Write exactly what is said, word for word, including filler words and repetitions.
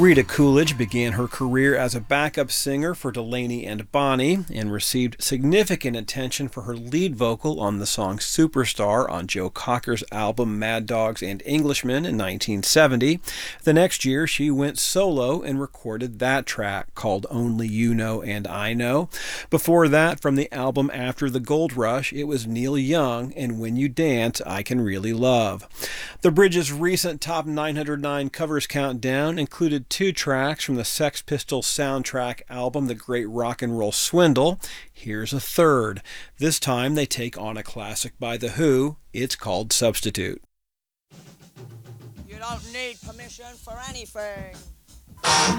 Rita Coolidge began her career as a backup singer for Delaney and Bonnie and received significant attention for her lead vocal on the song Superstar on Joe Cocker's album Mad Dogs and Englishmen in nineteen seventy. The next year, she went solo and recorded that track called Only You Know and I Know. Before that, from the album After the Gold Rush, it was Neil Young and When You Dance, I Can Really Love. The Bridges' recent Top nine hundred nine Covers Countdown included two tracks from the Sex Pistols soundtrack album The Great Rock and Roll Swindle. Here's a third. This time they take on a classic by The Who. It's called Substitute. You don't need permission for anything.